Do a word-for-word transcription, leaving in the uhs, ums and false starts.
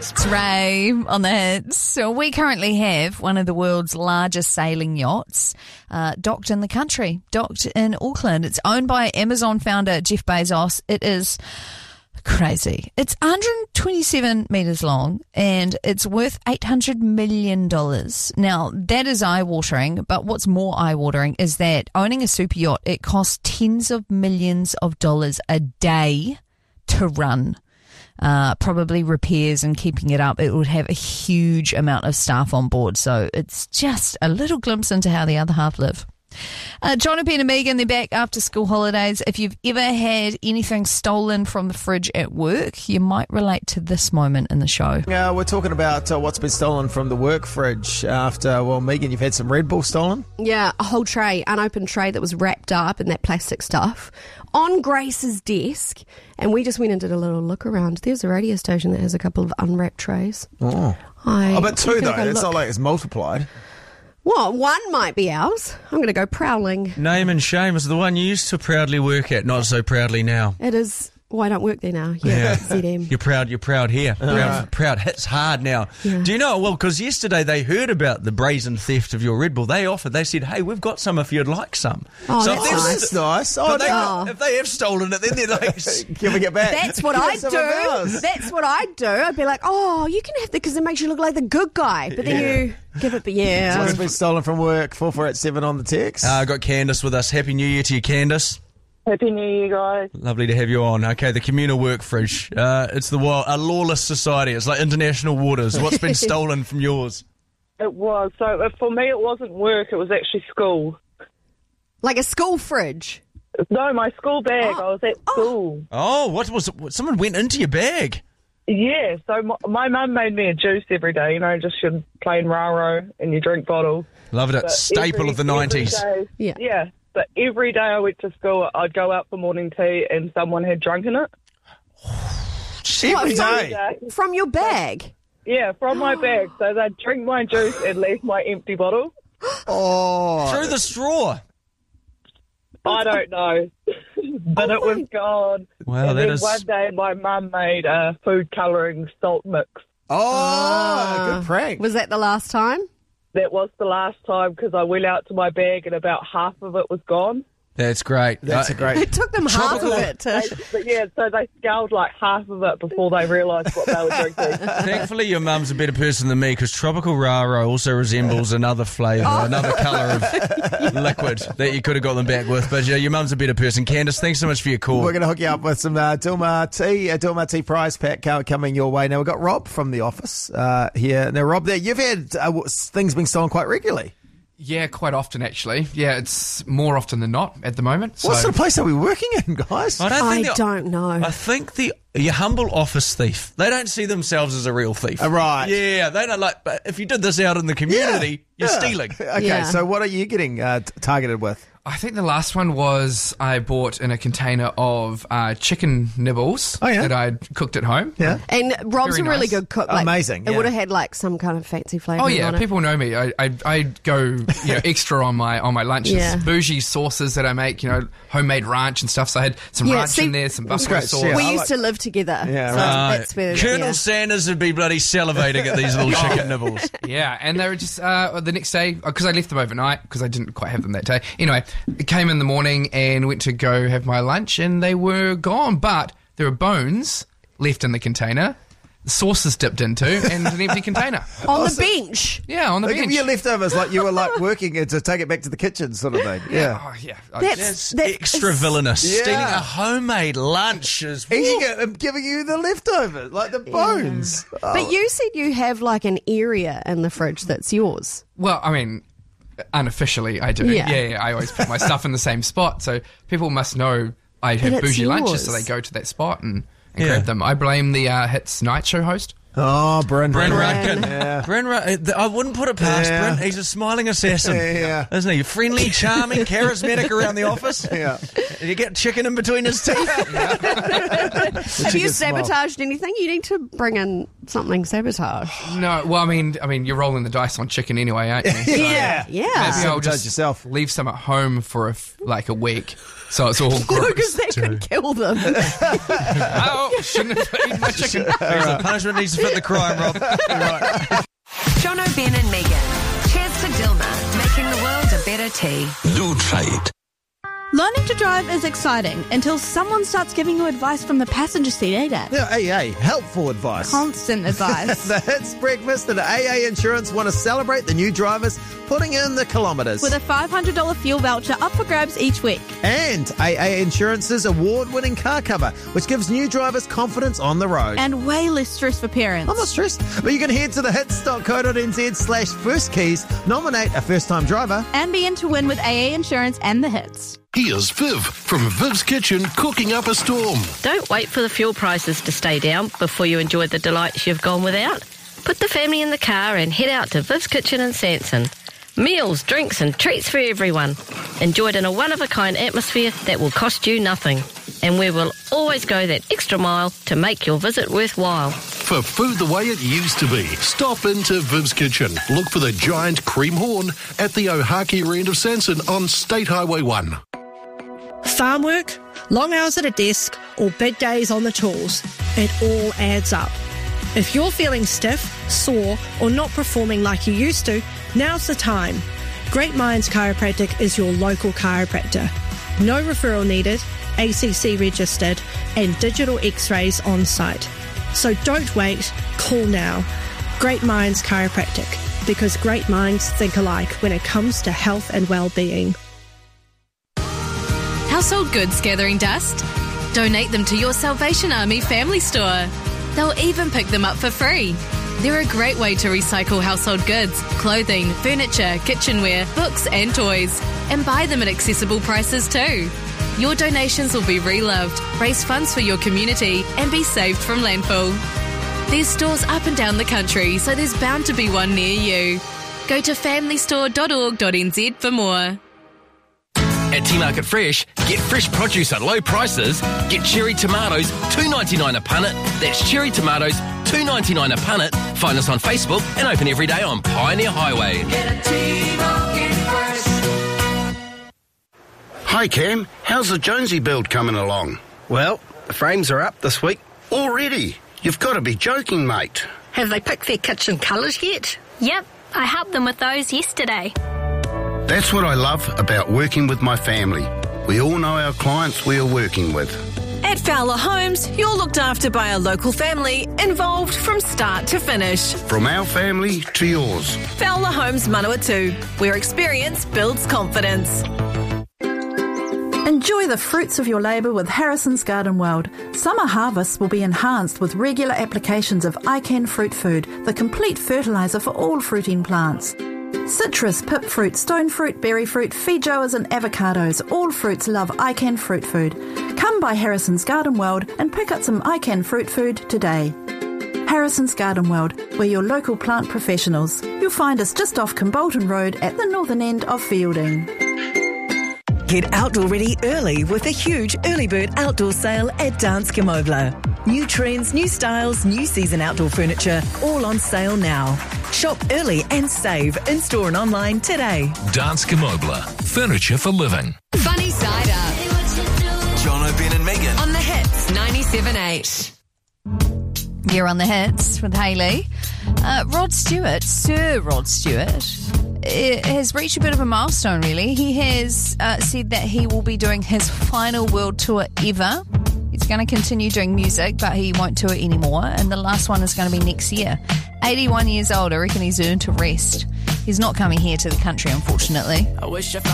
It's Ray on the hits. So we currently have one of the world's largest sailing yachts uh, docked in the country, docked in Auckland. It's owned by Amazon founder Jeff Bezos. It is crazy. It's one hundred twenty-seven metres long and it's worth eight hundred million dollars. Now, that is eye-watering, but what's more eye-watering is that owning a super yacht, it costs tens of millions of dollars a day to run. Uh, probably repairs and keeping it up. It would have a huge amount of staff on board. So it's just a little glimpse into how the other half live. Uh, Jonathan and Megan, they're back after school holidays. If you've ever had anything stolen from the fridge at work, you might relate to this moment in the show. Uh, we're talking about uh, what's been stolen from the work fridge after, well, Megan, you've had some Red Bull stolen? Yeah, a whole tray, unopened tray that was wrapped up in that plastic stuff on Grace's desk. And we just went and did a little look around. There's a radio station that has a couple of unwrapped trays. Oh, I, oh but two, though. It's look. not like it's multiplied. Well, one might be ours. I'm going to go prowling. Name and shame is the one you used to proudly work at, not so proudly now. It is. Well, I don't work there now. Yeah, Yeah. Z M. You're proud, you're proud here. Proud, Yeah. proud hits hard now. Yeah. Do you know, well, because yesterday they heard about the brazen theft of your Red Bull. They offered, they said, hey, we've got some if you'd like some. Oh, if that's they've nice. That's nice. Oh, But they, Oh. if they have stolen it, then they're like, Can we get back? That's what Give I us some of ours. do. That's what I do. I'd be like, oh, you can have that because it makes you look like the good guy. But then Yeah. you give it, but yeah. What's been stolen from work? four four eight seven on the text. I uh, got Candace with us. Happy New Year to you, Candace. Happy New Year, guys. Lovely to have you on. Okay, the communal work fridge. Uh, it's the wild, a lawless society. It's like international waters. What's been stolen from yours? It was. So uh, for me, it wasn't work. It was actually school. Like a school fridge. No, my school bag. Oh. I was at school. Oh, what was it? Someone went into your bag. Yeah, so my, my mum made me a juice every day, you know, just your plain raro in your drink bottle. Loved it. But Staple every- of the every nineties. day- Yeah. Yeah, but every day I went to school, I'd go out for morning tea and someone had drunken it. Every What, day. Yeah, From your bag. yeah, from my bag. So they'd drink my juice and leave my empty bottle. Oh. Through the straw. I don't know. But Oh it was my- gone. Wow, and that then is- one day my mum made a food colouring salt mix. Oh, Ah. good prank. Was that the last time? That was the last time because I went out to my bag and about half of it was gone. That's great. That's Uh, a great... It took them half of it to... But yeah, so they scowled like half of it before they realised what they were drinking. Thankfully, your mum's a better person than me because tropical raro also resembles another flavour, Oh. another colour of liquid that you could have got them back with. But yeah, your mum's a better person. Candace, thanks so much for your call. We're going to hook you up with some uh, Dilmah tea, a Dilmah tea prize pack co- coming your way. Now, we've got Rob from the office uh, here. Now, Rob, there you've had uh, w- things being stolen quite regularly. Yeah, quite often actually. Yeah, it's more often than not at the moment. So What sort of place are we working in, guys? I don't I think the- don't know. I think the your humble office thief. They don't see themselves as a real thief. Uh, right. Yeah, they don't like. But if you did this out in the community, Yeah, you're yeah. stealing. Okay, Yeah. so what are you getting uh, t- targeted with? I think the last one was I bought in a container of uh, chicken nibbles Oh, yeah? that I'd cooked at home. Yeah. And Rob's Very a really nice. good cook. Like, Amazing, It yeah. would have had like some kind of fancy flavour Oh yeah, on it. people know me. I I, I go you know, extra on my on my lunches. Yeah. Bougie sauces that I make, you know, homemade ranch and stuff. So I had some Yeah, ranch see- in there, some buffalo great, sauce. yeah. We I used like- to live together. Yeah, so right. that's where... Colonel yeah. Sanders would be bloody salivating at these little chicken nibbles. Yeah, and they were just uh, the next day because I left them overnight because I didn't quite have them that day. Anyway, I came in the morning and went to go have my lunch, and they were gone. But there were bones left in the container, the sauces dipped into, and an empty container. On the bench. Yeah, on the They give bench. you leftovers like you were like working it to take it back to the kitchen sort of thing. Yeah. Oh yeah, I- That's, That's that extra is- villainous. Yeah. Stealing a homemade lunch is. Eating it and giving you the leftovers, like the bones. Oh. But you said you have like an area in the fridge that's yours. Well, I mean, unofficially, I do. Yeah. Yeah, yeah, I always put my stuff in the same spot, so people must know I have it's bougie lunches, so yours. they go to that spot and, and Yeah. grab them. I blame the uh, Hits Night Show host. Oh, Bryn. Bryn Bryn. Rudkin. Yeah. Bryn Rud- I wouldn't put it past Yeah. Bryn. He's a smiling assassin. Yeah. Isn't he? Friendly, charming, charismatic around the office. Yeah. You get chicken in between his teeth. Have you sabotaged anything? You need to bring in something sabotage. No, well, I mean, I mean, you're rolling the dice on chicken anyway, aren't you? So Yeah, yeah. Maybe I'll Sabotage just yourself. leave some at home for a f- like a week, So it's all No, gross. because that could kill them. Oh, shouldn't have eaten my chicken. The punishment needs to fit the crime, Rob. Right. Jono, Ben and Megan. Cheers to Dilma, making the world a better tea. Lutrate. Learning to drive is exciting until someone starts giving you advice from the passenger seat, eh, Dad? Yeah, A A, helpful advice. Constant advice. The Hits Breakfast and A A Insurance want to celebrate the new drivers putting in the kilometres. With a five hundred dollars fuel voucher up for grabs each week. And A A Insurance's award-winning car cover, which gives new drivers confidence on the road. And way less stress for parents. I'm not stressed, but you can head to the hits dot co dot n z slash first keys, nominate a first-time driver. And be in to win with A A Insurance and the Hits. Here's Viv from Viv's Kitchen cooking up a storm. Don't wait for the fuel prices to stay down before you enjoy the delights you've gone without. Put the family in the car and head out to Viv's Kitchen in Sanson. Meals, drinks and treats for everyone. Enjoyed in a one-of-a-kind atmosphere that will cost you nothing. And we will always go that extra mile to make your visit worthwhile. For food the way it used to be, stop into Viv's Kitchen. Look for the giant cream horn at the Ohaki end of Sanson on State Highway one. Farm work, long hours at a desk, or big days on the tools, it all adds up. If you're feeling stiff, sore, or not performing like you used to, now's the time. Great Minds Chiropractic is your local chiropractor. No referral needed, A C C registered, and digital x-rays on site. So don't wait, call now. Great Minds Chiropractic, because great minds think alike when it comes to health and well-being. Household goods gathering dust? Donate them to your Salvation Army family store. They'll even pick them up for free. They're a great way to recycle household goods, clothing, furniture, kitchenware, books and toys, and buy them at accessible prices too. Your donations will be reloved, raise funds for your community, and be saved from landfill. There's stores up and down the country, so there's bound to be one near you. Go to family store dot org dot n z for more. At T Market Fresh, get fresh produce at low prices. Get cherry tomatoes, two dollars ninety-nine a punnet. That's cherry tomatoes, two dollars ninety-nine a punnet. Find us on Facebook and open every day on Pioneer Highway. Get a T Market Fresh. Hi Cam, how's the Jonesy build coming along? Well, the frames are up this week. Already? You've got to be joking, mate. Have they picked their kitchen colours yet? Yep, I helped them with those yesterday. That's what I love about working with my family. We all know our clients we are working with. At Fowler Homes, you're looked after by a local family involved from start to finish. From our family to yours. Fowler Homes Manawatu, where experience builds confidence. Enjoy the fruits of your labour with Harrison's Garden World. Summer harvests will be enhanced with regular applications of iCan Fruit Food, the complete fertiliser for all fruiting plants. Citrus, pip fruit, stone fruit, berry fruit, feijoas and avocados. All fruits love iCan Fruit Food. Come by Harrison's Garden World and pick up some iCan Fruit Food today. Harrison's Garden World, we're your local plant professionals. You'll find us just off Kimbolton Road at the northern end of Fielding. Get outdoor ready early with a huge early bird outdoor sale at Danske Møbler. New trends, new styles, new season outdoor furniture, all on sale now. Shop early and save in-store and online today. Danske Møbler, furniture for living. Funny Side Up. Jono, Ben and Megan. On the Hits ninety-seven point eight. You're on the Hits with Hayley. Uh, Rod Stewart, Sir Rod Stewart, it has reached a bit of a milestone, really. He has uh, said that he will be doing his final world tour ever. He's going to continue doing music, but he won't tour anymore, and the last one is going to be next year. eighty-one years old, I reckon he's earned a rest. He's not coming here to the country, unfortunately. I wish I